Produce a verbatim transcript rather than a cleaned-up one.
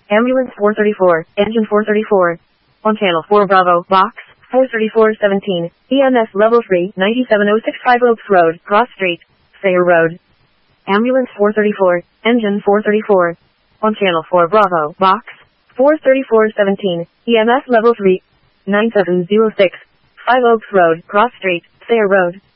Ambulance four thirty-four, engine four thirty-four. On channel four Bravo, box four thirty-four seventeen, E M S level three, ninety-seven oh six five Oaks Road, Cross Street, Sayre Road. Ambulance four thirty-four, engine four thirty-four. On channel four Bravo, box four thirty-four seventeen, E M S level three, nine seven oh six five Oaks Road, Cross Street, Sayre Road.